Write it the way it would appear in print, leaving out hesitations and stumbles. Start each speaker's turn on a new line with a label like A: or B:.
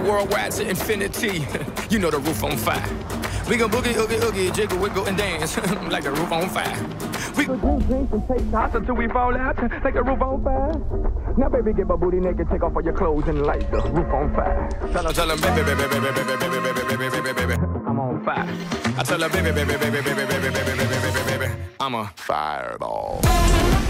A: worldwide to infinity. You know the roof on fire. We gon' boogie, oogie, oogie, jiggle, wiggle, and dance like the roof on fire. We gon' drink drinks and take shots until we fall out like the roof on fire. Now, baby, get my booty naked, take off all your clothes and light the roof on fire. Tell them, baby, baby, baby, baby, baby, baby, baby, baby, baby, I'm on fire. I tell her, baby, baby, baby, baby, baby, baby, baby, baby, baby, I'm a fireball.